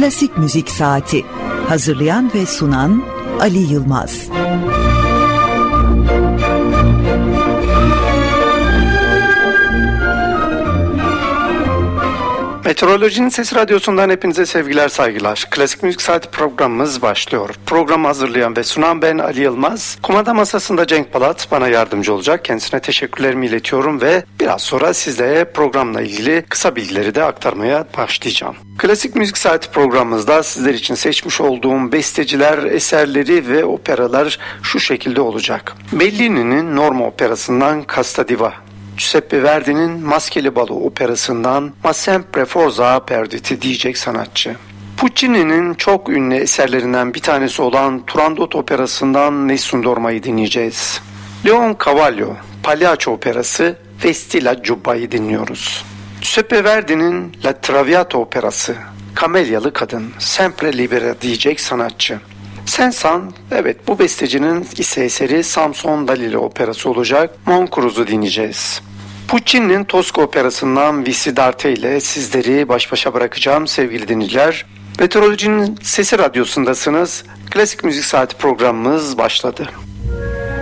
Klasik Müzik Saati. Hazırlayan ve sunan Ali Yılmaz. Meteorolojinin Sesi Radyosu'ndan hepinize sevgiler, saygılar. Klasik Müzik Saati programımız başlıyor. Programı hazırlayan ve sunan ben Ali Yılmaz. Kumanda masasında Cenk Balat bana yardımcı olacak. Kendisine teşekkürlerimi iletiyorum ve biraz sonra sizlere programla ilgili kısa bilgileri de aktarmaya başlayacağım. Klasik Müzik Saati programımızda sizler için seçmiş olduğum besteciler, eserleri ve operalar şu şekilde olacak. Bellini'nin Norma Operası'ndan Casta Diva, Giuseppe Verdi'nin Maskeli Balo operasından Ma sempre forza perditi diyecek sanatçı. Puccini'nin çok ünlü eserlerinden bir tanesi olan Turandot operasından Nessun Dorma'yı dinleyeceğiz. Leon Cavallo, Pagliaccio operası Vesti la Giubba'yı dinliyoruz. Giuseppe Verdi'nin La Traviata operası, Kamelyalı Kadın, Sempre Libera diyecek sanatçı. Sensan, evet bu bestecinin ise eseri Samson Dalila operası olacak. Mon Cruz'u dinleyeceğiz. Puccini'nin Tosca operasından Visidarte ile sizleri baş başa bırakacağım sevgili dinleyiciler. Meteorolojinin Sesi Radyosu'ndasınız. Klasik Müzik Saati programımız başladı.